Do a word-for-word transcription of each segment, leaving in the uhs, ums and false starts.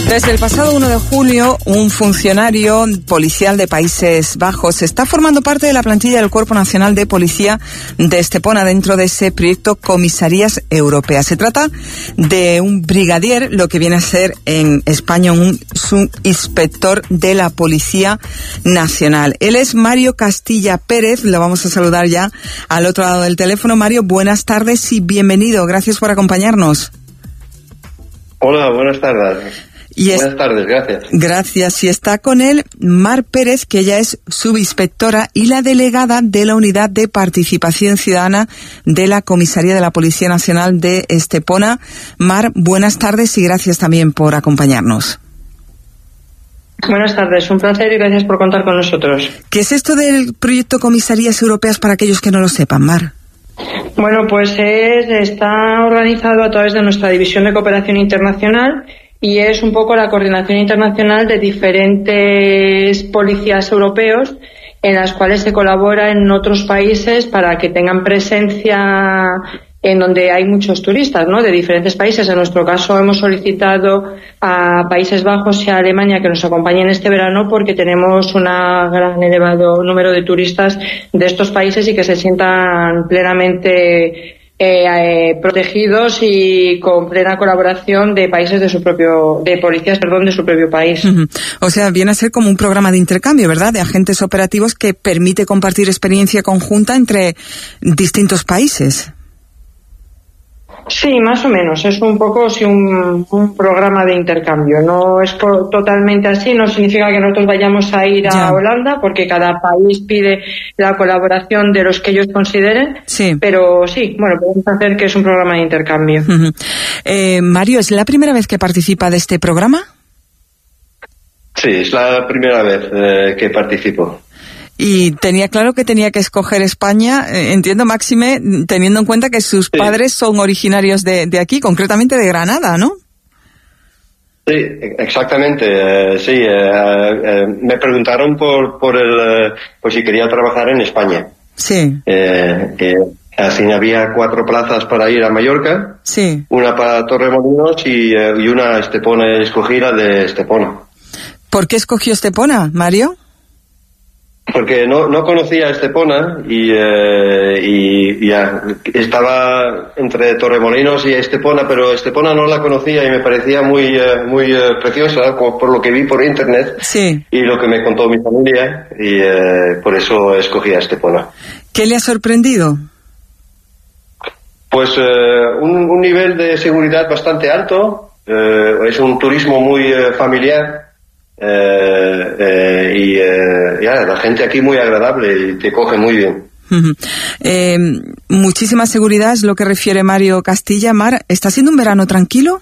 Desde el pasado uno de julio, un funcionario policial de Países Bajos está formando parte de la plantilla del Cuerpo Nacional de Policía de Estepona dentro de ese proyecto Comisarías Europeas. Se trata de un brigadier, lo que viene a ser en España un subinspector de la Policía Nacional. Él es Mario Castilla Pérez, lo vamos a saludar ya al otro lado del teléfono. Mario, buenas tardes y bienvenido. Gracias por acompañarnos. Hola, buenas tardes. Y es, Buenas tardes, gracias. Gracias. Y está con él Mar Pérez, que ella es subinspectora y la delegada de la Unidad de Participación Ciudadana de la Comisaría de la Policía Nacional de Estepona. Mar, buenas tardes y gracias también por acompañarnos. Buenas tardes, un placer y gracias por contar con nosotros. ¿Qué es esto del proyecto Comisarías Europeas para aquellos que no lo sepan, Mar? Bueno, pues es, está organizado a través de nuestra División de Cooperación Internacional y es un poco la coordinación internacional de diferentes policías europeos en las cuales se colabora en otros países para que tengan presencia en donde hay muchos turistas, ¿no?, de diferentes países. En nuestro caso hemos solicitado a Países Bajos y a Alemania que nos acompañen este verano porque tenemos un gran elevado número de turistas de estos países y que se sientan plenamente Eh, eh, protegidos y con plena colaboración de países de su propio, de policías, perdón, de su propio país. Uh-huh. O sea, viene a ser como un programa de intercambio, ¿verdad?, de agentes operativos que permite compartir experiencia conjunta entre distintos países. Sí, más o menos. Es un poco sí, un, un programa de intercambio. No es po- totalmente así. No significa que nosotros vayamos a ir a Ya. Holanda, porque cada país pide la colaboración de los que ellos consideren. Sí. Pero sí, bueno, podemos hacer que es un programa de intercambio. Uh-huh. Eh, Mario, ¿es la primera vez que participa de este programa? Sí, es la primera vez eh, que participo. Y tenía claro que tenía que escoger España, eh, entiendo, máxime, teniendo en cuenta que sus Sí. padres son originarios de, de aquí, concretamente de Granada, ¿no? Sí, exactamente. Eh, sí, eh, eh, me preguntaron por por el eh, por si quería trabajar en España. Sí, Eh, que así había cuatro plazas para ir a Mallorca, sí. una para Torremolinos y, eh, y una Estepona, escogí la de Estepona. ¿Por qué escogió Estepona, Mario? Porque no no conocía Estepona y, eh, y, y ya estaba entre Torremolinos y Estepona, pero Estepona no la conocía y me parecía muy eh, muy eh, preciosa por, por lo que vi por internet Sí. y lo que me contó mi familia y eh, por eso escogí a Estepona. ¿Qué le ha sorprendido? Pues eh, un, un nivel de seguridad bastante alto, eh, es un turismo muy eh, familiar. Eh, eh, y eh, ya, la gente aquí muy agradable y te coge muy bien. Uh-huh. Eh, muchísima seguridad es lo que refiere Mario Castilla. Mar, ¿está siendo un verano tranquilo?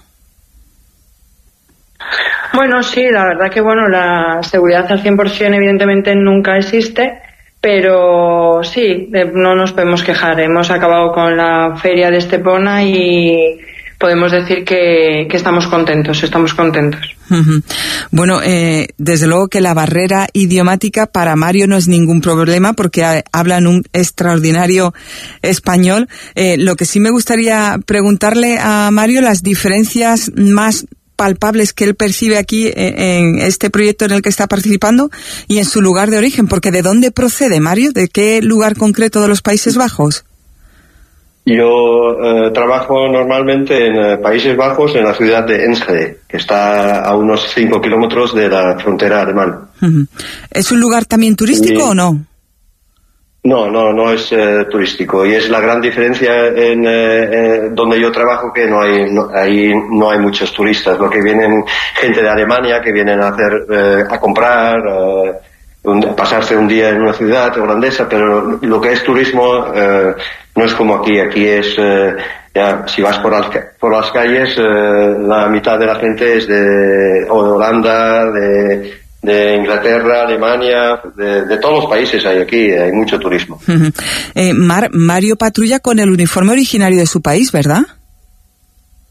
Bueno, sí, la verdad que bueno, la seguridad al cien por ciento evidentemente nunca existe, pero sí, eh, no nos podemos quejar. Hemos acabado con la feria de Estepona y podemos decir que, que estamos contentos, estamos contentos. Uh-huh. Bueno, eh, desde luego que la barrera idiomática para Mario no es ningún problema porque ha, hablan un extraordinario español. Eh, lo que sí me gustaría preguntarle a Mario, las diferencias más palpables que él percibe aquí eh, en este proyecto en el que está participando y en su lugar de origen, porque ¿de dónde procede, Mario? ¿De qué lugar concreto de los Países Bajos? Yo eh, trabajo normalmente en eh, Países Bajos, en la ciudad de Enschede, que está a unos cinco kilómetros de la frontera alemana. Uh-huh. ¿Es un lugar también turístico Sí. o no? No, no, no es eh, turístico y es la gran diferencia en eh, eh, donde yo trabajo, que no hay, no, ahí no hay muchos turistas. Lo que vienen gente de Alemania que vienen a hacer, eh, a comprar, eh, un, pasarse un día en una ciudad holandesa, pero lo que es turismo eh, no es como aquí. Aquí es eh, ya, si vas por las, por las calles, eh, la mitad de la gente es de, o de Holanda, de, de Inglaterra, Alemania, de, de todos los países hay aquí, hay mucho turismo. Uh-huh. Eh, Mar, Mario patrulla con el uniforme originario de su país, ¿verdad?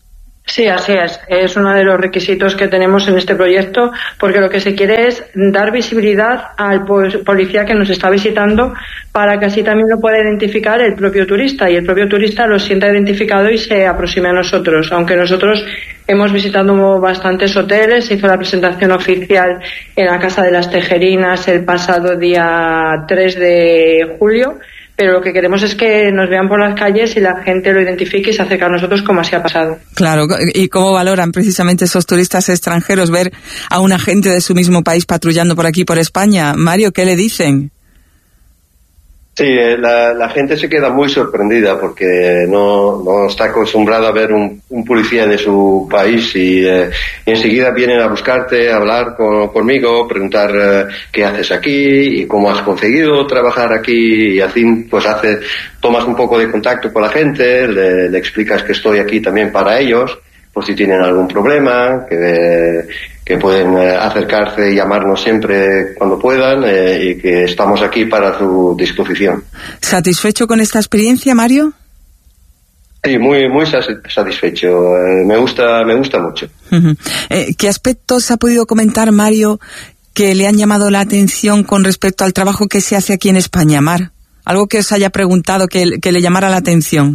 Sí, así es. Es uno de los requisitos que tenemos en este proyecto, porque lo que se quiere es dar visibilidad al policía que nos está visitando para que así también lo pueda identificar el propio turista y el propio turista lo sienta identificado y se aproxime a nosotros. Aunque nosotros hemos visitado bastantes hoteles, se hizo la presentación oficial en la Casa de las Tejerinas el pasado día tres de julio, pero lo que queremos es que nos vean por las calles y la gente lo identifique y se acerque a nosotros como así ha pasado. Claro, ¿y cómo valoran precisamente esos turistas extranjeros ver a un agente de su mismo país patrullando por aquí, por España? Mario, ¿qué le dicen? Sí, la, la gente se queda muy sorprendida porque no, no está acostumbrada a ver un, un policía de su país y, eh, y enseguida vienen a buscarte, a hablar con, conmigo, preguntar eh, qué haces aquí y cómo has conseguido trabajar aquí, y así pues hace, tomas un poco de contacto con la gente, le, le explicas que estoy aquí también para ellos, por si tienen algún problema, que, que pueden eh, acercarse y llamarnos siempre cuando puedan, eh, y que estamos aquí para su disposición. ¿Satisfecho con esta experiencia, Mario? Sí, muy muy satisfecho. Eh, me gusta me gusta mucho. Uh-huh. Eh, ¿Qué aspectos ha podido comentar, Mario, que le han llamado la atención con respecto al trabajo que se hace aquí en España, Mar? Algo que os haya preguntado que, que le llamara la atención.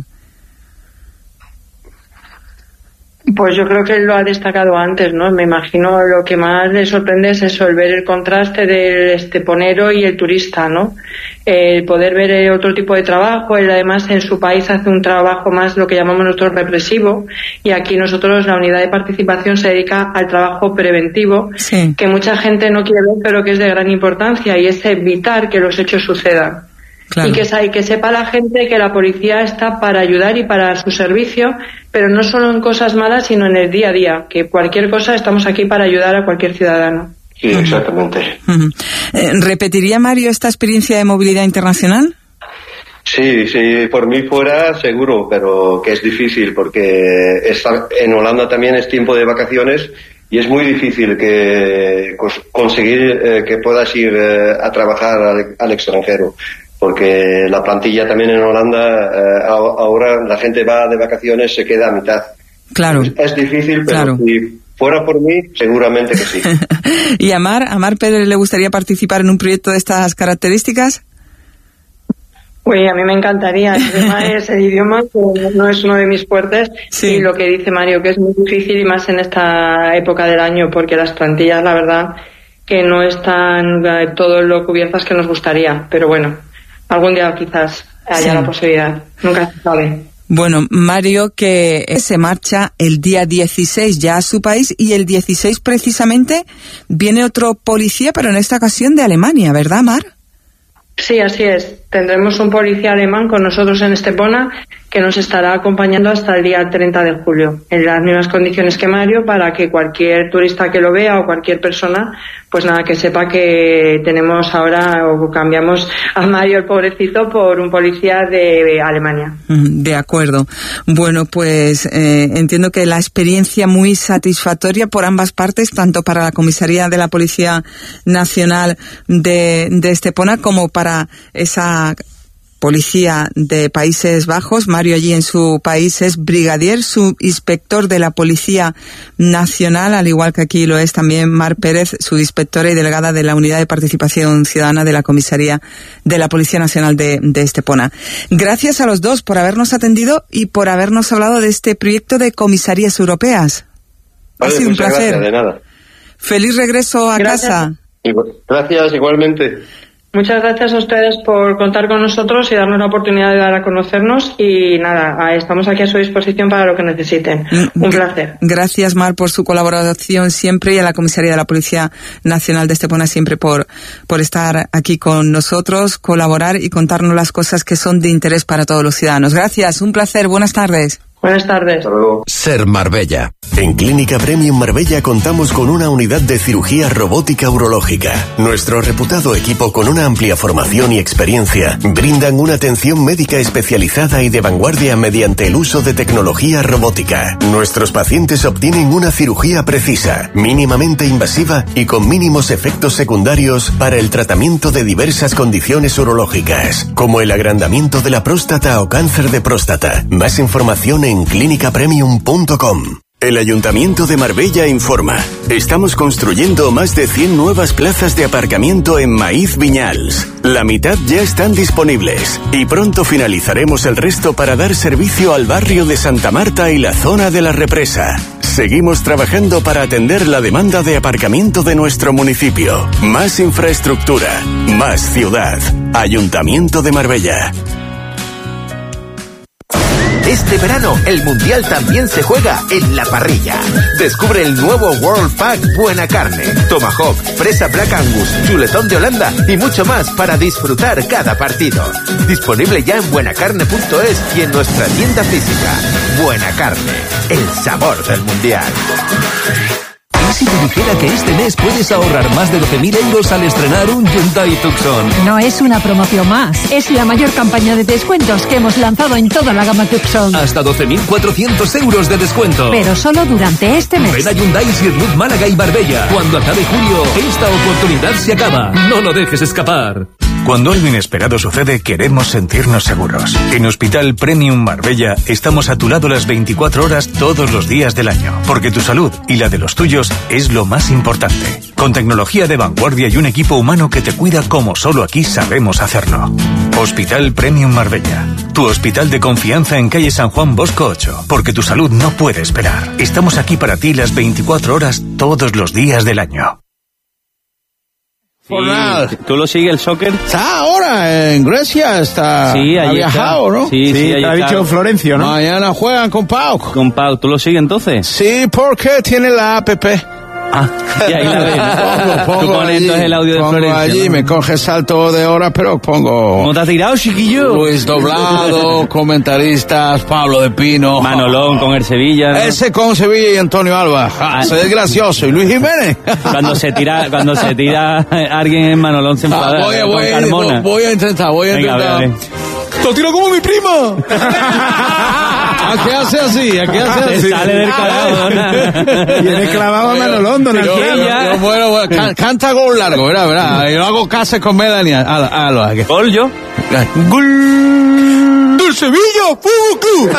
Pues yo creo que él lo ha destacado antes, ¿no? Me imagino lo que más le sorprende es eso, el ver el contraste del esteponero y el turista, ¿no? El poder ver otro tipo de trabajo. Él además en su país hace un trabajo más lo que llamamos nosotros represivo, y aquí nosotros la unidad de participación se dedica al trabajo preventivo, sí, que mucha gente no quiere ver pero que es de gran importancia, y es evitar que los hechos sucedan. Claro. Y que, y que sepa la gente que la policía está para ayudar y para su servicio, pero no solo en cosas malas, sino en el día a día, que cualquier cosa estamos aquí para ayudar a cualquier ciudadano. Sí, exactamente. Uh-huh. Eh, ¿Repetiría, Mario, esta experiencia de movilidad internacional? Sí, sí, por mí fuera seguro, pero que es difícil porque está, en Holanda también es tiempo de vacaciones y es muy difícil que conseguir eh, que puedas ir eh, a trabajar al, al extranjero. Porque la plantilla también en Holanda, eh, ahora la gente va de vacaciones, se queda a mitad. Claro. Es, es difícil, pero claro, si fuera por mí, seguramente que sí. ¿Y a Mar, a Mar Pérez le gustaría participar en un proyecto de estas características? Uy, a mí me encantaría. El tema es el idioma, que no es uno de mis fuertes. Sí. Y lo que dice Mario, que es muy difícil, y más en esta época del año, porque las plantillas, la verdad, que no están eh, todo lo cubiertas que nos gustaría. Pero bueno, algún día quizás haya sí. la posibilidad. Nunca se sabe. Bueno, Mario, que se marcha el día dieciséis ya a su país, y el dieciséis precisamente viene otro policía, pero en esta ocasión de Alemania, ¿verdad, Mar? Sí, así es. Tendremos un policía alemán con nosotros en Estepona que nos estará acompañando hasta el día treinta de julio, en las mismas condiciones que Mario, para que cualquier turista que lo vea o cualquier persona, pues nada, que sepa que tenemos ahora, o cambiamos a Mario, el pobrecito, por un policía de Alemania. De acuerdo. Bueno, pues eh, entiendo que la experiencia muy satisfactoria por ambas partes, tanto para la Comisaría de la Policía Nacional de, de Estepona como para esa Policía de Países Bajos. Mario allí en su país es brigadier, subinspector de la Policía Nacional, al igual que aquí lo es también Mar Pérez, subinspectora y delegada de la Unidad de Participación Ciudadana de la Comisaría de la Policía Nacional de, de Estepona. Gracias a los dos por habernos atendido y por habernos hablado de este proyecto de comisarías europeas. Vale, ha sido un placer. Gracias, de nada. Feliz regreso a gracias. casa. Gracias, igualmente. Muchas gracias a ustedes por contar con nosotros y darnos la oportunidad de dar a conocernos, y nada, estamos aquí a su disposición para lo que necesiten. Un placer. Gracias, Mar, por su colaboración siempre, y a la Comisaría de la Policía Nacional de Estepona siempre por, por estar aquí con nosotros, colaborar y contarnos las cosas que son de interés para todos los ciudadanos. Gracias, un placer, buenas tardes. Buenas tardes. Hasta luego. Ser Marbella. En Clínica Premium Marbella contamos con una unidad de cirugía robótica urológica. Nuestro reputado equipo, con una amplia formación y experiencia, brindan una atención médica especializada y de vanguardia mediante el uso de tecnología robótica. Nuestros pacientes obtienen una cirugía precisa, mínimamente invasiva y con mínimos efectos secundarios para el tratamiento de diversas condiciones urológicas, como el agrandamiento de la próstata o cáncer de próstata. Más información en clínica premium punto com. El Ayuntamiento de Marbella informa. Estamos construyendo más de cien nuevas plazas de aparcamiento en Maíz Viñals. La mitad ya están disponibles y pronto finalizaremos el resto para dar servicio al barrio de Santa Marta y la zona de la Represa. Seguimos trabajando para atender la demanda de aparcamiento de nuestro municipio. Más infraestructura, más ciudad. Ayuntamiento de Marbella. Este verano, el Mundial también se juega en la parrilla. Descubre el nuevo World Pack Buena Carne, Tomahawk, Fresa Black Angus, Chuletón de Holanda y mucho más para disfrutar cada partido. Disponible ya en buenacarne punto es y en nuestra tienda física. Buena Carne, el sabor del Mundial. ¿Y si te dijera que este mes puedes ahorrar más de doce mil euros al estrenar un Hyundai Tucson? No es una promoción más, es la mayor campaña de descuentos que hemos lanzado en toda la gama Tucson. Hasta doce mil cuatrocientos euros de descuento. Pero solo durante este mes. Ven a Hyundai Sirluz Málaga y Marbella. Cuando acabe julio, esta oportunidad se acaba. No lo dejes escapar. Cuando algo inesperado sucede, queremos sentirnos seguros. En Hospital Premium Marbella estamos a tu lado las veinticuatro horas todos los días del año, porque tu salud y la de los tuyos es lo más importante. Con tecnología de vanguardia y un equipo humano que te cuida como solo aquí sabemos hacerlo. Hospital Premium Marbella, tu hospital de confianza en calle San Juan Bosco ocho, porque tu salud no puede esperar. Estamos aquí para ti las veinticuatro horas todos los días del año. Sí, ¿tú lo sigues el soccer? Está ahora en Grecia, está sí, ha viajado, está. ¿no? Sí, sí, sí te ha dicho Florencio, ¿no? Mañana juegan con Pau. Con Pau, ¿tú lo sigues entonces? Sí, porque tiene la app. Ah, y ahí la ves. Pongo, pongo Tú pones entonces el audio de pongo Florencio, allí, ¿no? Me coge salto de hora, pero pongo... ¿Cómo te has tirado, chiquillo? Luis Doblado, comentaristas, Pablo de Pino. Manolón con el Sevilla, ¿no? Ese con Sevilla y Antonio Alba. Ah, ese es gracioso. Y Luis Jiménez. Cuando se tira, cuando se tira alguien en Manolón se enfada. Ah, voy, con voy, Carmona. voy a intentar, voy a Venga, intentar. vale. ¡Lo tiro como mi prima! ¿A qué hace así? ¿A qué hace así? Se sale del clavado, ¿no? Tiene clavado a Manolón, don Arquilla. Bueno, bueno, can, canta gol largo, ¿verdad? ¿verdad? Yo hago cases con Melanie. Hágalo, hágalo. ¿Gol yo? ¡Gol! ¡Del Sevilla! ¡Fútbol Club!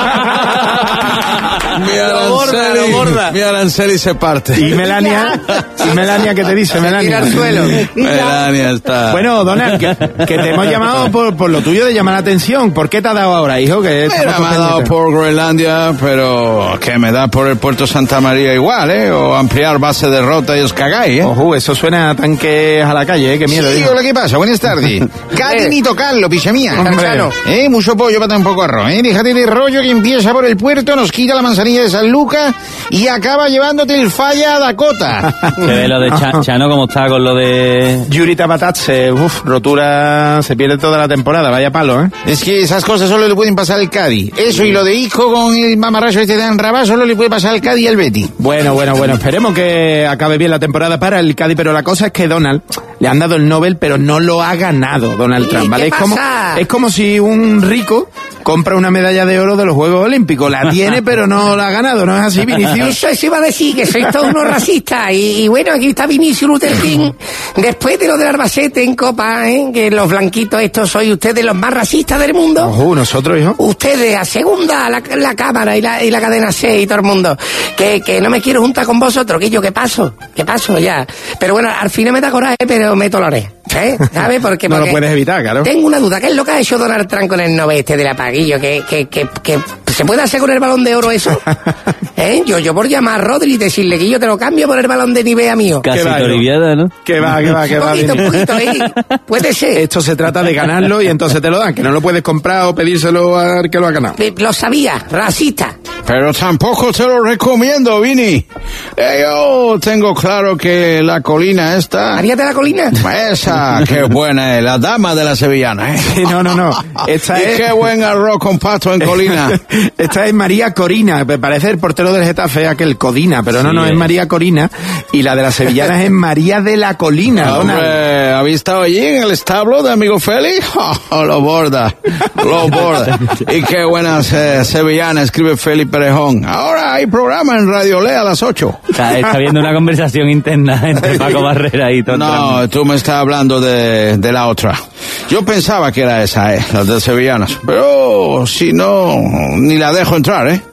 Mi Aranceli, mi Aranceli se parte. ¿Y Melania? ¿Y Melania qué te dice, Melania? Al suelo. Melania está... Bueno, Donald, que, que te hemos llamado por, por lo tuyo de llamar la atención. ¿Por qué te ha dado ahora, hijo? Que Mira, me ha dado por Groenlandia, pero que me da por el puerto Santa María igual, ¿eh? O ampliar base de rota y os cagáis, ¿eh? Ojo, eso suena a tanques a la calle, ¿eh? Qué miedo. Sí, hola, ¿qué pasa? Buenas tardes. Cállate ni tocarlo, picha mía. ¿Eh? Mucho pollo para tan poco arroz, ¿eh? Déjate de rollo que empieza por el puerto, nos quita la manzanilla de San Lucas y acaba llevándote el falla a Dakota. Se ve lo de Ch Chano como está con lo de... Yuri Tabatatse, uff, rotura, se pierde toda la temporada, vaya palo, ¿eh? Es que esas cosas solo le pueden pasar al Cádiz. Eso y lo de Isco con el mamarracho este de Anrabá solo le puede pasar al Cádiz y al Betis. Bueno, bueno, bueno, esperemos que acabe bien la temporada para el Cádiz, pero la cosa es que Donald le han dado el Nobel, pero no lo ha ganado Donald Trump, ¿vale? Es como, es como si un rico compra una medalla de oro de los Juegos Olímpicos. La tiene, pero no la ha ganado, ¿no es así, Vinicius? Eso se iba a decir, que sois todos unos racistas. Y, y bueno, aquí está Vinicius Luther King. Después de lo del Albacete en Copa, ¿eh? Que los blanquitos estos sois ustedes los más racistas del mundo. Ojo, nosotros, hijo. Ustedes, a segunda, la, la cámara y la, y la cadena C y todo el mundo. Que, que no me quiero juntar con vosotros, que yo, ¿qué paso? ¿Qué paso ya? Pero bueno, al fin me da coraje, pero me toleré. ¿Eh? ¿Sabes? Porque, no porque lo puedes evitar, claro. Tengo una duda, ¿qué es lo que ha hecho Donald Trump con el Nobel este del apaguillo? ¿Que, que, que, que se puede hacer con el Balón de Oro eso? ¿Eh? Yo, yo por llamar a Rodri y decirle que yo te lo cambio por el Balón de Nivea mío. Casi toriviada, ¿no? Que va, que va, que va. Un poquito, un poquito, ¿eh? Puede ser. Esto se trata de ganarlo y entonces te lo dan, que no lo puedes comprar o pedírselo al que lo ha ganado. Lo sabía, racista. Pero tampoco te lo recomiendo, Vini. Eh, yo tengo claro que la colina esta... ¿María de la Colina? Esa, qué buena es, la dama de la sevillana, ¿eh? Sí, no, no, no. Esta y es... qué buen arroz con pato en colina. Esta es María Corina, me parece el portero del Getafe, aquel Codina, pero no, sí, no, es María Corina. Y la de las sevillanas es María de la Colina. Hombre, ¿habéis estado allí en el establo de amigo Félix? Oh, lo borda, lo borda. Y qué buenas eh, sevillanas, escribe Félix Perejón. Ahora hay programa en Radio Lea a las ocho. Está, está habiendo una conversación interna entre Paco Barrera y todo. No, tú me estás hablando de, de la otra. Yo pensaba que era esa, eh, las de sevillanas. Pero si no, ni la dejo entrar, ¿eh?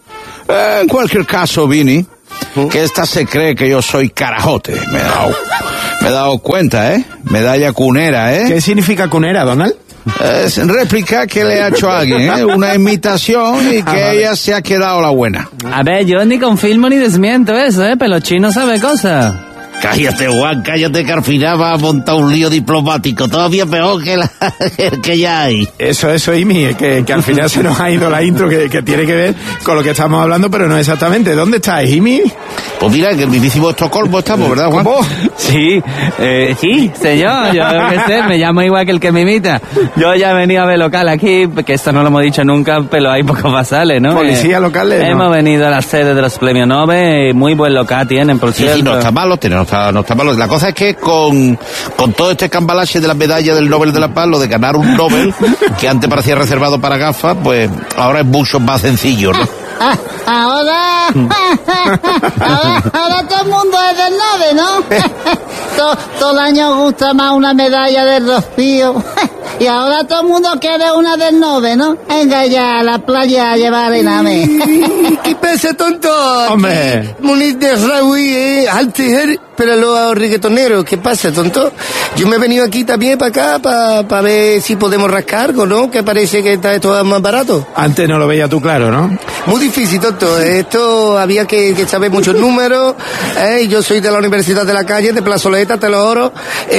Eh, en cualquier caso, Vini, que esta se cree que yo soy carajote. Me he dado, me he dado cuenta, ¿eh? Medalla cunera, ¿eh? ¿Qué significa cunera, Donald? Es réplica que le ha hecho a alguien, ¿eh? Una imitación y que ah, ella se ha quedado la buena. A ver, yo ni confirmo ni desmiento eso, ¿eh? Pero Chino sabe cosas. Cállate, Juan, cállate, que al final va a montar un lío diplomático, todavía peor que la que ya hay. Eso, eso, Imi, que, que al final se nos ha ido la intro que, que tiene que ver con lo que estamos hablando, pero no exactamente. ¿Dónde estás, Imi? Pues mira, que el mismísimo Estocolmo estamos, ¿verdad, Juan? ¿Cómo? Sí, eh, sí, señor, yo qué sé, me llamo igual que el que me imita. Yo ya he venido a ver local aquí, que esto no lo hemos dicho nunca, pero hay pocos basales, ¿no? Policía eh, locales, ¿no? Hemos venido a la sede de los premios Nobel, muy buen local tienen, por sí, cierto. Sí, no está malo, no está, no está malo. La cosa es que con, con todo este cambalache de las medallas del Nobel de la Paz, lo de ganar un Nobel, que antes parecía reservado para gafas, pues ahora es mucho más sencillo, ¿no? Ah, ahora, ahora, ahora todo el mundo es del Nobel, ¿no? todo, todo el año gusta más una medalla del Rocío. Y ahora todo el mundo quiere una del Nobel, ¿no? Venga ya a la playa a llevar arename. ¿Qué pasa, tonto? Hombre. Muniz de Raúl, eh, Altiger, pero los reggaetoneros, ¿qué pasa, tonto? Yo me he venido aquí también para acá, para pa ver si podemos rascar algo, ¿no? Que parece que está esto más barato. Antes no lo veía tú claro, ¿no? Muy difícil, tonto. Esto había que, que saber muchos números. Eh, yo soy de la Universidad de la Calle, de Plazoleta, te lo oro.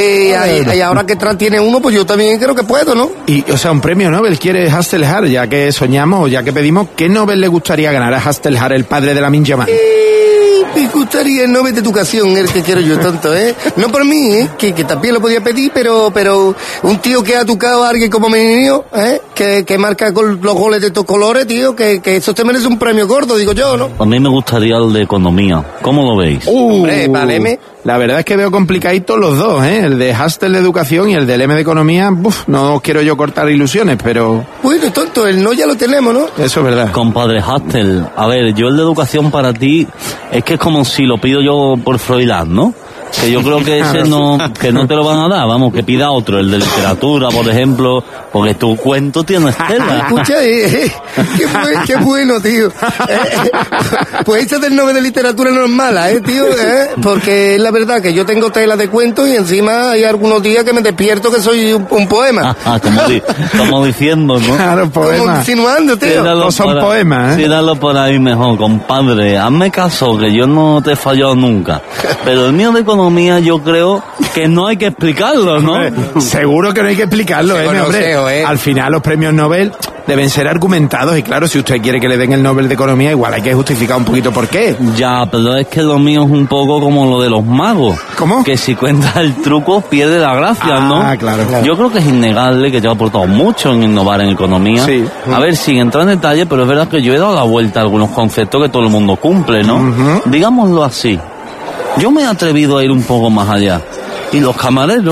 Eh, y, y ahora que Trump tiene uno, pues yo también creo que puedo, ¿no? Y, o sea, un premio Nobel quiere Hasselhar, ya que soñamos, ya que pedimos, ¿qué Nobel le gustaría ganar a Hasselhar, el padre de la Minjaman? Eh, me gustaría el Nobel de Educación, el que quiero yo tanto, ¿eh? No por mí, ¿eh? Que, que también lo podía pedir, pero pero un tío que ha tocado a alguien como mi niño, ¿eh? Que, que marca con los goles de estos colores, tío, que, que eso te merece un premio gordo, digo yo, ¿no? A mí me gustaría el de Economía. ¿Cómo lo veis? Uh, Hombre, váleme. La verdad es que veo complicaditos los dos, ¿eh? El de Hastel de Educación y el del M de Economía. Uf, no quiero yo cortar ilusiones, pero... Bueno, tonto, el no ya lo tenemos, ¿no? Eso es verdad. Compadre Hastel, a ver, yo el de Educación para ti es que es como si lo pido yo por Froilán, ¿no? Que yo creo que ese no, que no te lo van a dar, vamos, que pida otro, el de literatura, por ejemplo, porque tu cuento tiene estela. Escucha, eh, eh, qué, bu qué bueno, tío. Eh, pues esta del Nobel de Literatura no es mala, eh, tío, eh, porque es la verdad que yo tengo tela de cuentos y encima hay algunos días que me despierto que soy un, un poema. Ah, como, di como diciendo, ¿no? Claro, poema. Como insinuando, tío. No son por poemas, ¿eh? Tíralo por ahí mejor, compadre. Hazme caso, que yo no te he fallado nunca. Pero el mío de Economía yo creo que no hay que explicarlo, ¿no? Hombre, seguro que no hay que explicarlo, ¿eh, hombre? ¿eh? Al final los premios Nobel deben ser argumentados y claro, si usted quiere que le den el Nobel de Economía, igual hay que justificar un poquito por qué. Ya, pero es que lo mío es un poco como lo de los magos. ¿Cómo? Que si cuentas el truco pierde la gracia, ah, ¿no? Ah, claro, claro. Yo creo que es innegable que te ha aportado mucho en innovar en economía. Sí. A ver, sin entrar en detalle, pero es verdad que yo he dado la vuelta a algunos conceptos que todo el mundo cumple, ¿no? Uh-huh. Digámoslo así. Yo me he atrevido a ir un poco más allá. Y los camareros,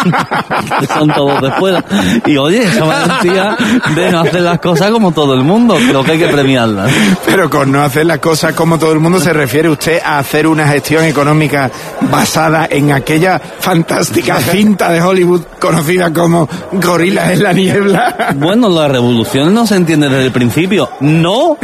que son todos de fuera. Y oye, esa valentía de no hacer las cosas como todo el mundo, creo que hay que premiarlas. Pero con no hacer las cosas como todo el mundo, ¿se refiere usted a hacer una gestión económica basada en aquella fantástica cinta de Hollywood conocida como Gorilas en la niebla? Bueno, la revolución no se entiende desde el principio. ¡No!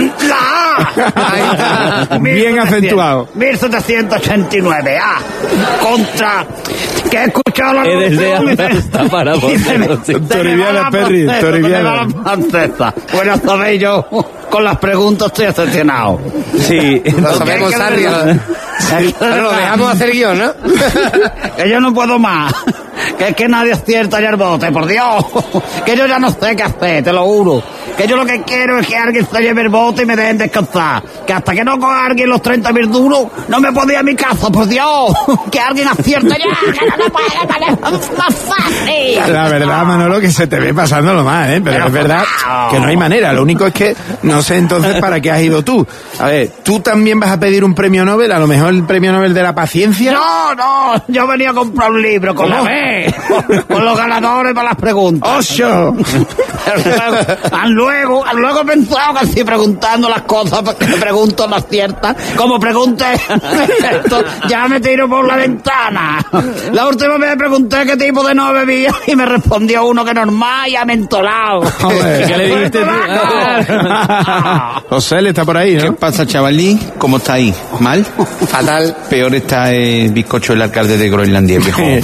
Bien acentuado. mil setecientos ochenta y nueve, ah, contra... que he escuchado la revolución para Toribiana, Perry, Toribiana. Bueno, sabéis, yo con las preguntas estoy excepcionado. Sí, lo sabemos, Sarri. Pero lo dejamos hacer guión, ¿no? Que yo no puedo más. Que es que nadie acierta ya el bote, por Dios. Que yo ya no sé qué hacer, te lo juro. Que yo lo que quiero es que alguien se lleve el bote y me dejen descansar. Que hasta que no coja alguien los treinta mil duros, no me puedo ir a mi casa, por Dios. Que alguien acierte ya, que no me puede, más fácil. La verdad, Manolo, que se te ve pasándolo más, ¿eh? Pero, Pero es verdad que no hay manera. Lo único es que no sé entonces para qué has ido tú. A ver, ¿tú también vas a pedir un premio Nobel? A lo mejor el premio Nobel de la paciencia. No, no, yo venía a comprar un libro con la B, con los ganadores para las preguntas. ¡Ocho! Hasta luego. luego, luego he pensado que si preguntando las cosas, porque me pregunto las ciertas, como pregunté esto, ya me tiro por la ventana. La última vez pregunté qué tipo de no bebía y me respondió uno que normal y amentolado. Joder, ¿qué le dijiste tú? José, le está por ahí, ¿no? ¿Qué pasa, chavalín? ¿Cómo está ahí? ¿Mal? Fatal. Peor está el bizcocho del alcalde de Groenlandia, viejo.